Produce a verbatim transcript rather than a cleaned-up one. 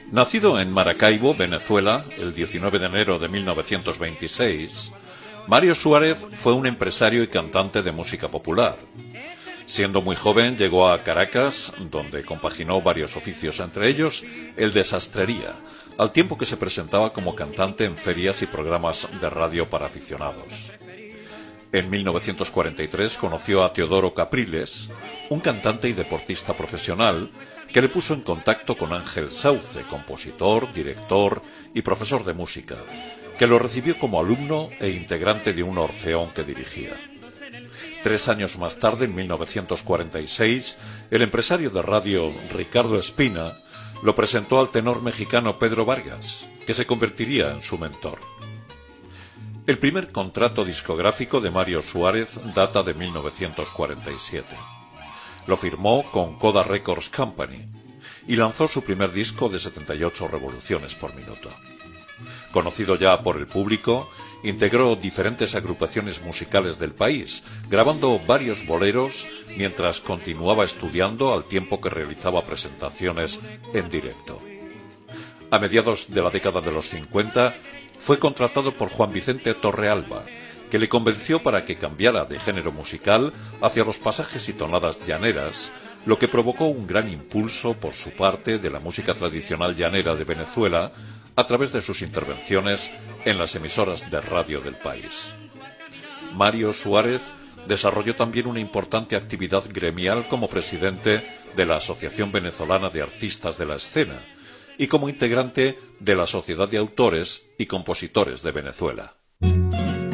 Nacido en Maracaibo, Venezuela, el diecinueve de enero de mil novecientos veintiséis, Mario Suárez fue un empresario y cantante de música popular. Siendo muy joven llegó a Caracas, donde compaginó varios oficios, entre ellos el de sastrería, al tiempo que se presentaba como cantante en ferias y programas de radio para aficionados. En mil novecientos cuarenta y tres conoció a Teodoro Capriles, un cantante y deportista profesional, que le puso en contacto con Ángel Sauce, compositor, director y profesor de música, que lo recibió como alumno e integrante de un orfeón que dirigía. Tres años más tarde, en mil novecientos cuarenta y seis, el empresario de radio Ricardo Espina lo presentó al tenor mexicano Pedro Vargas, que se convertiría en su mentor. El primer contrato discográfico de Mario Suárez data de mil novecientos cuarenta y siete. Lo firmó con Coda Records Company y lanzó su primer disco de setenta y ocho revoluciones por minuto. Conocido ya por el público, integró diferentes agrupaciones musicales del país, grabando varios boleros mientras continuaba estudiando al tiempo que realizaba presentaciones en directo. A mediados de la década de los cincuenta, fue contratado por Juan Vicente Torrealba, que le convenció para que cambiara de género musical hacia los pasajes y tonadas llaneras, lo que provocó un gran impulso por su parte de la música tradicional llanera de Venezuela a través de sus intervenciones en las emisoras de radio del país. Mario Suárez desarrolló también una importante actividad gremial como presidente de la Asociación Venezolana de Artistas de la Escena y como integrante de la Sociedad de Autores y Compositores de Venezuela.